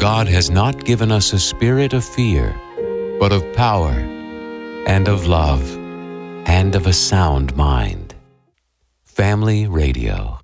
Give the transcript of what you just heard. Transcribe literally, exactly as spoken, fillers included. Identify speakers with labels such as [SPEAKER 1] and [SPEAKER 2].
[SPEAKER 1] God has not given us a spirit of fear, but of power and of love and of a sound mind. Family Radio.